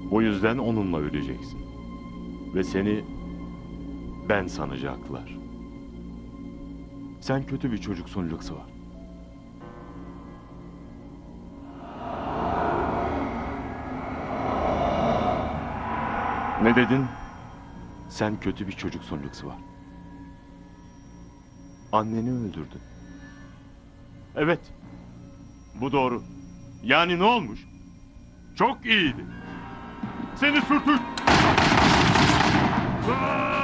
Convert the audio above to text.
O yüzden onunla öleceksin. Ve seni ben sanacaklar. Sen kötü bir çocuksun Luxor. Ne dedin? Sen kötü bir çocuksun Luxor. Anneni öldürdün. Evet. Bu doğru. Yani ne olmuş? Çok iyiydi. Seni sürtük!